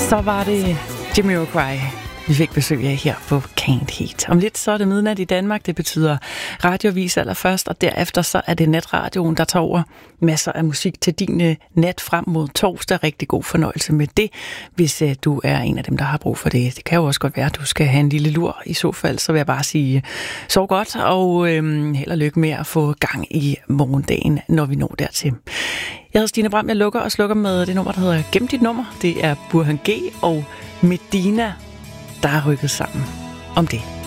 Så var det Jamiroquai, vi fik besøg af her på Can't Heat. Om lidt så er det midnat i Danmark. Det betyder radioavis allerførst, og derefter så er det netradioen, der tager over. Masser af musik til din nat frem mod torsdag. Rigtig god fornøjelse med det, hvis du er en af dem, der har brug for det. Det kan jo også godt være, at du skal have en lille lur. I så fald, så vil jeg bare sige, sov godt, og held og lykke med at få gang i morgendagen, når vi når dertil. Jeg hedder Stine Bram. Jeg lukker og slukker med det nummer, der hedder Gem dit nummer. Det er Burhan G og Medina, der har rykket sammen om det.